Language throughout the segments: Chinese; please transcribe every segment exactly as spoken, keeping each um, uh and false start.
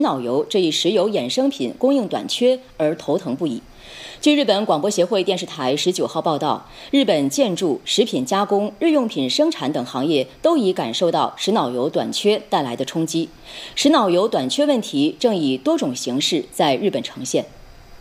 脑油这一石油衍生品供应短缺而头疼不已。据日本广播协会电视台十九号报道，日本建筑、食品加工、日用品生产等行业都已感受到石脑油短缺带来的冲击。石脑油短缺问题正以多种形式在日本呈现。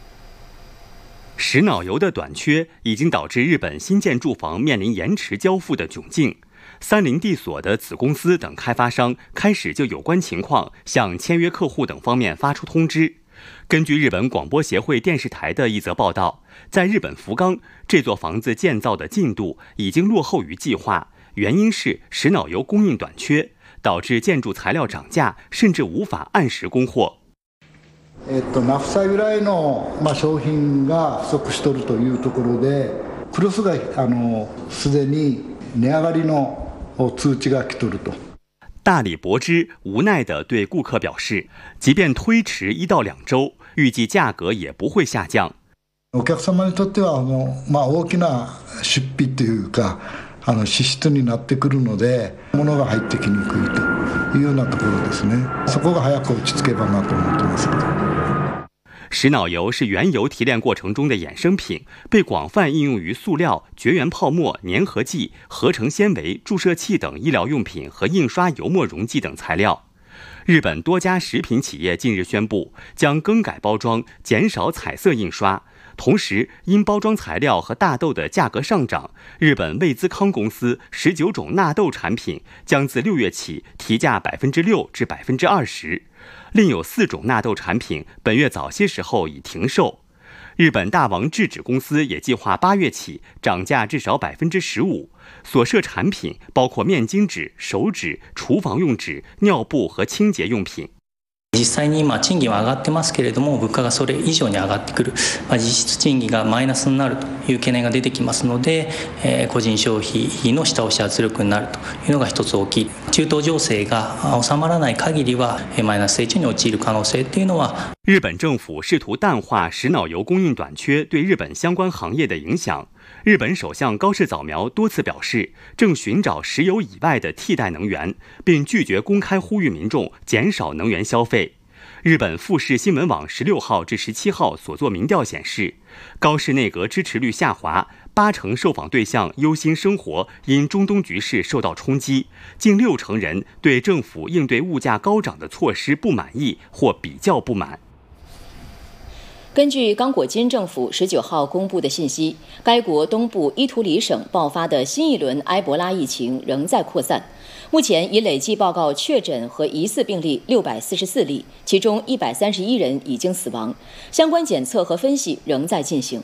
石脑油的短缺已经导致日本新建住房面临延迟交付的窘境。三菱地所的子公司等开发商开始就有关情况向签约客户等方面发出通知。根据日本广播协会电视台的一则报道，在日本福冈，这座房子建造的进度已经落后于计划，原因是石脑油供应短缺，导致建築材料涨价，甚至無法按時供貨。 えっと、ナフサ由来の、まあ、商品が不足しとるというところで、クロスがあのすでに値上がりの通知が来とると。 大理柏芝无奈地对顾客表示，即便推迟一到两周，预计价格也不会下降。 お客様にとってはあの、まあ、大きな出費というかあの支出になってくるので、物が入ってきにくいというようなところですね。そこが早く落ち着けばなと思ってます。 石脑油是原油提炼过程中的衍生品，被广泛应用于塑料、绝缘泡沫、粘合剂、合成纤维、注射器等医疗用品和印刷油墨溶剂等材料。日本多家食品企业近日宣布将更改包装，减少彩色印刷。同时，因包装材料和大豆的价格上涨，日本味滋康公司十九种纳豆产品将自六月起提价百分之六至百分之二十。另有四种纳豆产品本月早些时候已停售。日本大王制纸公司也计划八月起涨价至少百分之十五。所涉产品包括面巾纸、手纸、厨房用纸、尿布和清洁用品。 実際に今賃金は上がってますけれども、物価がそれ以上に上がってくる、まあ、実質賃金がマイナスになるという懸念が出てきますので、えー、個人消費の下押し圧力になるというのが一つ大きい。中東情勢が収まらない限りはマイナス成長に陥る可能性というのは。 日本政府试图淡化石脑油供应短缺对日本相关行业的影响。日本首相高市早苗多次表示，正寻找石油以外的替代能源，并拒绝公开呼吁民众减少能源消费。日本富士新闻网十六号至十七号所做民调显示，高市内阁支持率下滑，八成受访对象忧心生活因中东局势受到冲击，近六成人对政府应对物价高涨的措施不满意或比较不满。 根据刚果金政府十九号公布的信息，该国东部伊图里省爆发的新一轮埃博拉疫情仍在扩散，目前已累计报告确诊和疑似病例六百四十四例，其中一百三十一人已经死亡，相关检测和分析仍在进行。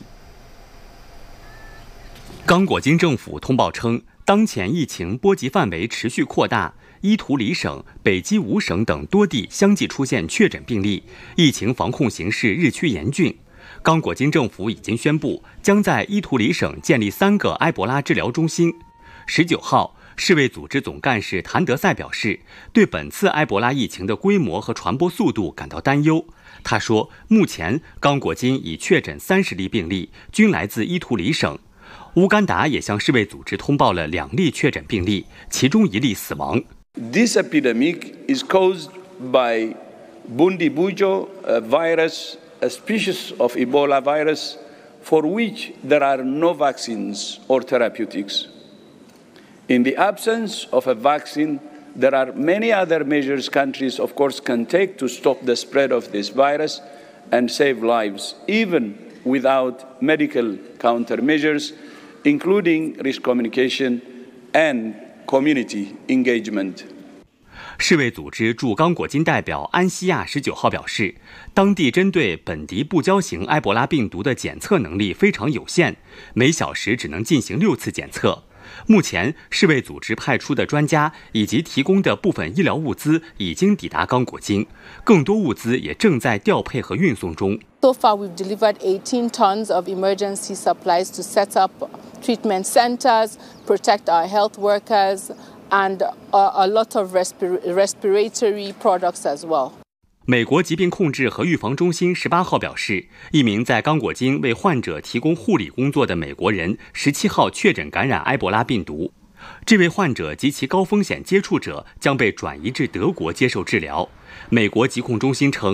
刚果金政府通报称，当前疫情波及范围持续扩大，伊图里省、北基吾省等多地相继出现确诊病例，疫情防控形势日趋严峻。刚果金政府已经宣布，将在伊图里省建立三个埃博拉治疗中心。十九号，世卫组织总干事谭德赛表示，对本次埃博拉疫情的规模和传播速度感到担忧。他说，目前刚果金已确诊三十例病例，均来自伊图里省。乌干达也向世卫组织通报了两例确诊病例，其中一例死亡。 This epidemic is caused by Bundibugyo virus, a species of Ebola virus for which there are no vaccines or therapeutics. In the absence of a vaccine, there are many other measures countries, of course, can take to stop the spread of this virus and save lives, even without medical countermeasures, including risk communication and community engagement。 世卫组织驻刚果金代表安西亚十九号表示，当地针对本地不交型埃博拉病毒的检测能力非常有限，每小时只能进行六次检测。目前，世卫组织派出的专家以及提供的部分医疗物资已经抵达刚果金，更多物资也正在调配和运送中。 So far, we've delivered eighteen tons of emergency supplies to set up treatment centers, protect our health workers, and a, a lot of respir- respiratory products as well. 美国疾病控制和预防中心十八号表示，一名在刚果金为患者提供护理工作的美国人十七号确诊感染埃博拉病毒。这位患者及其高风险接触者将被转移至德国接受治疗。美国疾控中心称，